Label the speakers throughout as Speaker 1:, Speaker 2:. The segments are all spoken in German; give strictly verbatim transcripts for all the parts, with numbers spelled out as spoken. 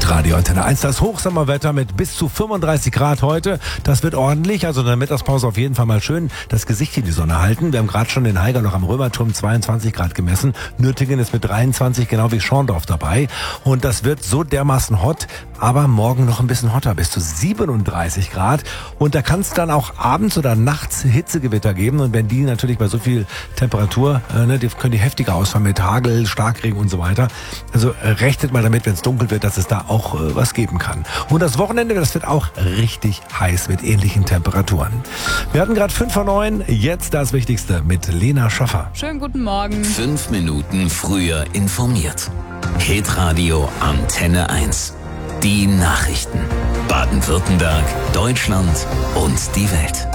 Speaker 1: Hitradio Antenne eins, das Hochsommerwetter mit bis zu fünfunddreißig Grad heute. Das wird ordentlich, also in der Mittagspause auf jeden Fall mal schön das Gesicht in die Sonne halten. Wir haben gerade schon in Haiger noch am Römerturm zweiundzwanzig Grad gemessen. Nürtingen ist mit dreiundzwanzig, genau wie Schorndorf dabei. Und das wird so dermaßen hot, aber morgen noch ein bisschen hotter, bis zu siebenunddreißig Grad. Und da kann es dann auch abends oder nachts Hitzegewitter geben. Und wenn die natürlich bei so viel Temperatur, äh, ne, die können die heftiger ausfallen mit Hagel, Starkregen und so weiter. Also äh, rechnet mal damit, wenn es dunkel wird, dass es da auch äh, was geben kann. Und das Wochenende, das wird auch richtig heiß mit ähnlichen Temperaturen. Wir hatten gerade fünf vor neun, jetzt das Wichtigste mit Lena Schaffer.
Speaker 2: Schönen guten Morgen.
Speaker 3: Fünf Minuten früher informiert. Hitradio Antenne eins. Die Nachrichten. Baden-Württemberg, Deutschland und die Welt.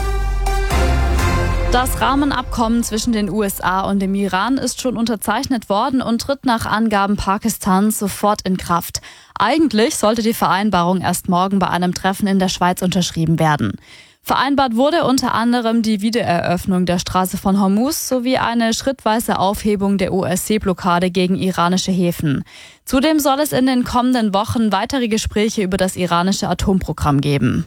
Speaker 2: Das Rahmenabkommen zwischen den U S A und dem Iran ist schon unterzeichnet worden und tritt nach Angaben Pakistans sofort in Kraft. Eigentlich sollte die Vereinbarung erst morgen bei einem Treffen in der Schweiz unterschrieben werden. Vereinbart wurde unter anderem die Wiedereröffnung der Straße von Hormuz sowie eine schrittweise Aufhebung der U S-Seeblockade gegen iranische Häfen. Zudem soll es in den kommenden Wochen weitere Gespräche über das iranische Atomprogramm geben.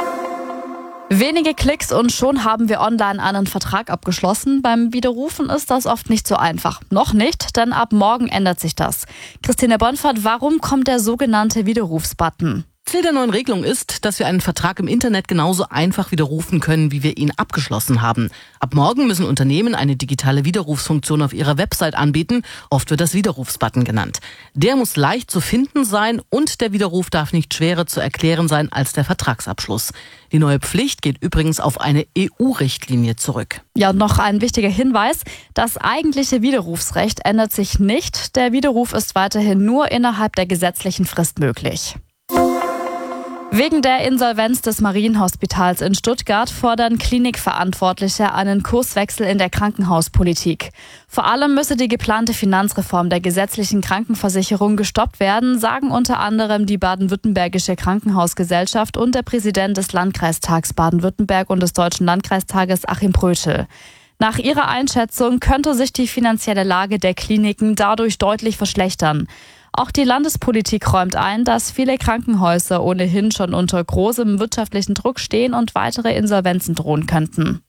Speaker 2: Wenige Klicks und schon haben wir online einen Vertrag abgeschlossen. Beim Widerrufen ist das oft nicht so einfach. Noch nicht, denn ab morgen ändert sich das. Christine Bonfahrt, warum kommt der sogenannte Widerrufsbutton?
Speaker 4: Ziel der neuen Regelung ist, dass wir einen Vertrag im Internet genauso einfach widerrufen können, wie wir ihn abgeschlossen haben. Ab morgen müssen Unternehmen eine digitale Widerrufsfunktion auf ihrer Website anbieten. Oft wird das Widerrufsbutton genannt. Der muss leicht zu finden sein und der Widerruf darf nicht schwerer zu erklären sein als der Vertragsabschluss. Die neue Pflicht geht übrigens auf eine E U-Richtlinie zurück.
Speaker 2: Ja, und noch ein wichtiger Hinweis. Das eigentliche Widerrufsrecht ändert sich nicht. Der Widerruf ist weiterhin nur innerhalb der gesetzlichen Frist möglich. Wegen der Insolvenz des Marienhospitals in Stuttgart fordern Klinikverantwortliche einen Kurswechsel in der Krankenhauspolitik. Vor allem müsse die geplante Finanzreform der gesetzlichen Krankenversicherung gestoppt werden, sagen unter anderem die Baden-Württembergische Krankenhausgesellschaft und der Präsident des Landkreistags Baden-Württemberg und des Deutschen Landkreistages Achim Prötl. Nach ihrer Einschätzung könnte sich die finanzielle Lage der Kliniken dadurch deutlich verschlechtern. Auch die Landespolitik räumt ein, dass viele Krankenhäuser ohnehin schon unter großem wirtschaftlichen Druck stehen und weitere Insolvenzen drohen könnten.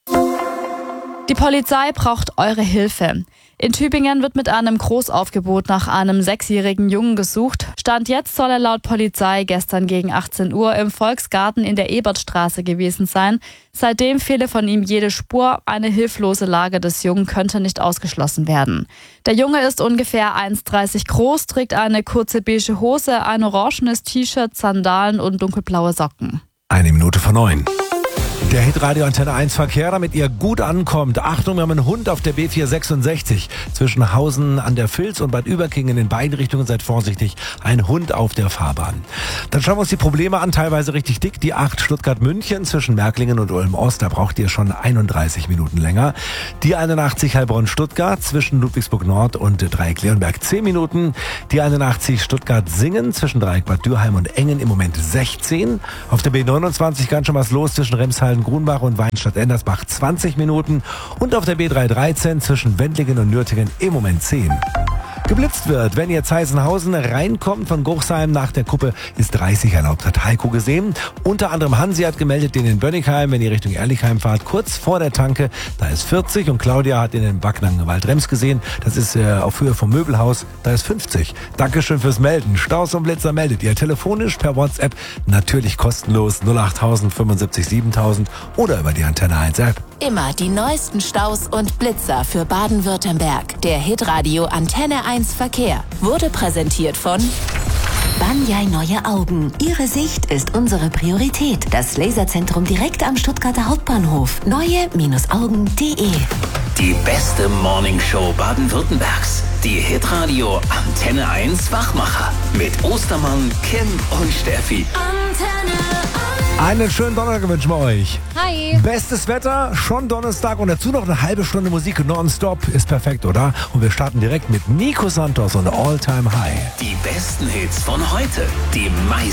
Speaker 2: Die Polizei braucht eure Hilfe. In Tübingen wird mit einem Großaufgebot nach einem sechsjährigen Jungen gesucht. Stand jetzt soll er laut Polizei gestern gegen achtzehn Uhr im Volksgarten in der Ebertstraße gewesen sein. Seitdem fehle von ihm jede Spur. Eine hilflose Lage des Jungen könnte nicht ausgeschlossen werden. Der Junge ist ungefähr eins Komma dreißig groß, trägt eine kurze beige Hose, ein orangenes T-Shirt, Sandalen und dunkelblaue Socken.
Speaker 1: Eine Minute vor neun. Der Hitradio Antenne eins Verkehr, damit ihr gut ankommt. Achtung, wir haben einen Hund auf der B vierhundertsechsundsechzig zwischen Hausen an der Vils und Bad Überkingen in beiden Richtungen. Seid vorsichtig, ein Hund auf der Fahrbahn. Dann schauen wir uns die Probleme an, teilweise richtig dick. Die acht Stuttgart-München zwischen Märklingen und Ulm-Ost, da braucht ihr schon einunddreißig Minuten länger. Die einundachtzig Heilbronn-Stuttgart zwischen Ludwigsburg-Nord und Dreieck-Leonberg zehn Minuten. Die einundachtzig Stuttgart-Singen zwischen Dreieck-Bad Dürheim und Engen im Moment sechzehn. Auf der B neunundzwanzig kann schon was los zwischen Remshalden, Grunbach und Weinstadt-Endersbach zwanzig Minuten und auf der B dreihundertdreizehn zwischen Wendlingen und Nürtingen im Moment zehn. Geblitzt wird, wenn ihr Zeisenhausen reinkommt von Guchsheim nach der Kuppe, ist dreißig erlaubt, hat Heiko gesehen. Unter anderem Hansi hat gemeldet, den in Bönnigheim, wenn ihr Richtung Ehrlichheim fahrt, kurz vor der Tanke, da ist vierzig und Claudia hat in den Backnang Waldrems gesehen, das ist äh, auf Höhe vom Möbelhaus, da ist fünfzig. Dankeschön fürs Melden. Staus und Blitzer meldet ihr telefonisch per WhatsApp, natürlich kostenlos null acht null null fünfundsiebzig siebentausend oder über die Antenne eins App.
Speaker 5: Immer die neuesten Staus und Blitzer für Baden-Württemberg. Der Hitradio Antenne eins Verkehr wurde präsentiert von
Speaker 6: Banyai Neue Augen. Ihre Sicht ist unsere Priorität. Das Laserzentrum direkt am Stuttgarter Hauptbahnhof. neue Augen punkt de.
Speaker 3: Die beste Morningshow Baden-Württembergs. Die Hitradio Antenne eins Wachmacher. Mit Ostermann, Kim und Steffi.
Speaker 5: Antenne eins.
Speaker 1: Einen schönen Donnerstag wünschen wir euch.
Speaker 2: Hi.
Speaker 1: Bestes Wetter, schon Donnerstag und dazu noch eine halbe Stunde Musik nonstop. Ist perfekt, oder? Und wir starten direkt mit Nico Santos und All Time High.
Speaker 3: Die besten Hits von heute. Die meisten